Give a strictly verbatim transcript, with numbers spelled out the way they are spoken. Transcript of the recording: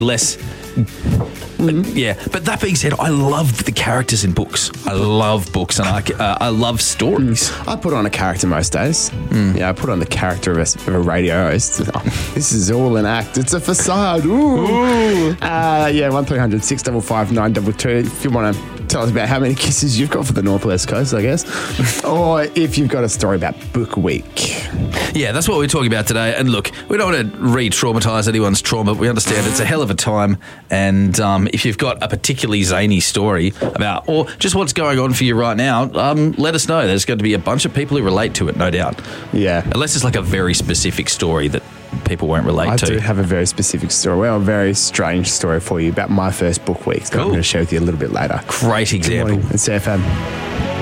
less. But, yeah, but that being said, I love the characters in books. I love books and I, uh, I love stories. I put on a character most days. Mm. Yeah, I put on the character of a, of a radio host. Oh, this is all an act. It's a facade. Ooh. Ooh. Uh, yeah, one three hundred six five five nine two two. If you want to tell us about how many kisses you've got for the Northwest Coast, I guess. Or if you've got a story about Book Week. Yeah, that's what we're talking about today. And look, we don't want to re-traumatise anyone's trauma. We understand it's a hell of a time. And um, if you've got a particularly zany story about, or just what's going on for you right now, um, let us know. There's going to be a bunch of people who relate to it, no doubt. Yeah. Unless it's like a very specific story that people won't relate I to. I do have a very specific story. Well, a very strange story for you about my first book week that cool. I'm going to share with you a little bit later. Great example. Good morning. It's S A F M.